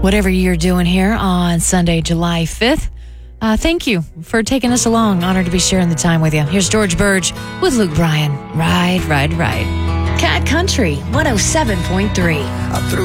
whatever you're doing here on Sunday, July 5th. Thank you for taking us along. Honored to be sharing the time with you. Here's George Burge with Luke Bryan. Ride, ride, ride. Cat Country 107.3.